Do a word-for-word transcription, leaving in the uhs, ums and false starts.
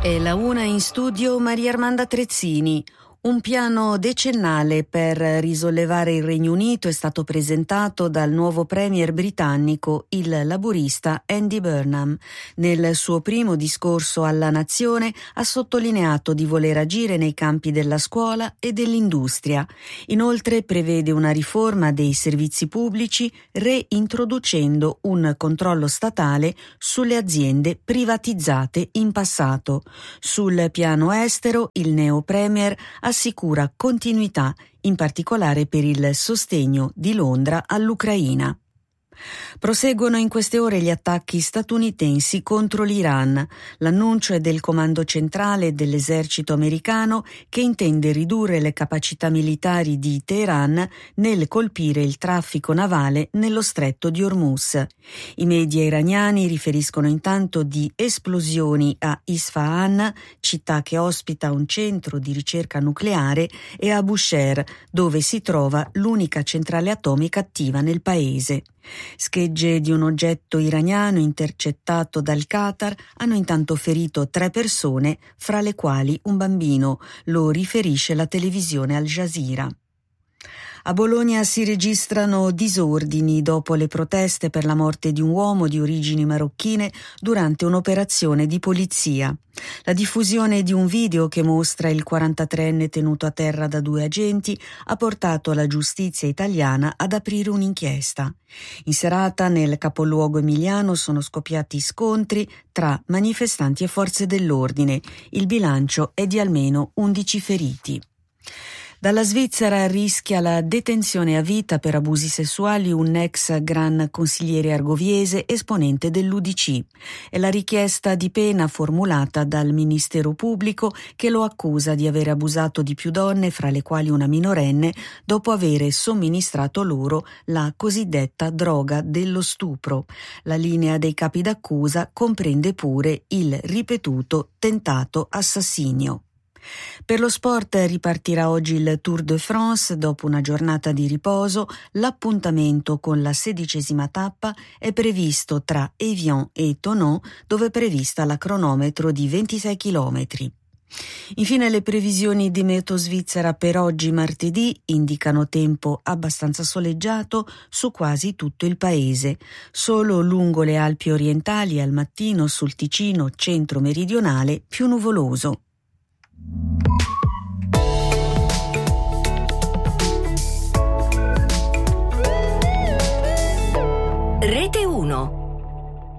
È la una in studio Maria Armanda Trezzini. Un piano decennale per risollevare il Regno Unito è stato presentato dal nuovo premier britannico, il laburista Andy Burnham. Nel suo primo discorso alla nazione ha sottolineato di voler agire nei campi della scuola e dell'industria. Inoltre prevede una riforma dei servizi pubblici, reintroducendo un controllo statale sulle aziende privatizzate in passato. Sul piano estero, il neo premier ha assicura continuità, in particolare per il sostegno di Londra all'Ucraina. Proseguono in queste ore gli attacchi statunitensi contro l'Iran. L'annuncio è del comando centrale dell'esercito americano, che intende ridurre le capacità militari di Teheran nel colpire il traffico navale nello stretto di Hormuz. I media iraniani riferiscono intanto di esplosioni a Isfahan, città che ospita un centro di ricerca nucleare, e a Bushehr, dove si trova l'unica centrale atomica attiva nel paese. Schegge di un oggetto iraniano intercettato dal Qatar hanno intanto ferito tre persone, fra le quali un bambino, lo riferisce la televisione Al Jazeera. A Bologna si registrano disordini dopo le proteste per la morte di un uomo di origini marocchine durante un'operazione di polizia. La diffusione di un video che mostra il quarantatreenne tenuto a terra da due agenti ha portato la giustizia italiana ad aprire un'inchiesta. In serata nel capoluogo emiliano sono scoppiati scontri tra manifestanti e forze dell'ordine. Il bilancio è di almeno undici feriti. Dalla Svizzera rischia la detenzione a vita per abusi sessuali un ex gran consigliere argoviese, esponente dell'U D C. È la richiesta di pena formulata dal Ministero Pubblico, che lo accusa di aver abusato di più donne, fra le quali una minorenne, dopo avere somministrato loro la cosiddetta droga dello stupro. La linea dei capi d'accusa comprende pure il ripetuto tentato assassinio. Per lo sport ripartirà oggi il Tour de France. Dopo una giornata di riposo, l'appuntamento con la sedicesima tappa è previsto tra Evian e Thonon, dove è prevista la cronometro di ventisei chilometri. Infine le previsioni di meteo svizzera per oggi martedì indicano tempo abbastanza soleggiato su quasi tutto il paese. Solo lungo le Alpi orientali al mattino sul Ticino centro-meridionale più nuvoloso. Rete uno.